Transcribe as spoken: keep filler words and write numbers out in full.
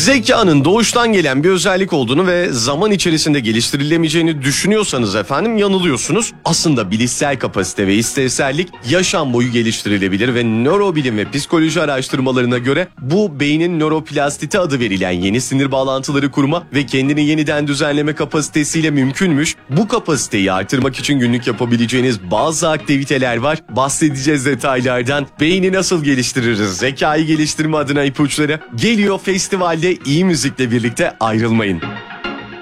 Zekanın doğuştan gelen bir özellik olduğunu ve zaman içerisinde geliştirilemeyeceğini düşünüyorsanız efendim yanılıyorsunuz. Aslında bilişsel kapasite ve işlevsellik yaşam boyu geliştirilebilir ve nörobilim ve psikoloji araştırmalarına göre bu beynin nöroplastiti adı verilen yeni sinir bağlantıları kurma ve kendini yeniden düzenleme kapasitesiyle mümkünmüş. Bu kapasiteyi artırmak için günlük yapabileceğiniz bazı aktiviteler var. Bahsedeceğiz detaylardan. Beyni nasıl geliştiririz? Zekayı geliştirme adına ipuçları geliyor. Festivalde iyi müzikle birlikte ayrılmayın.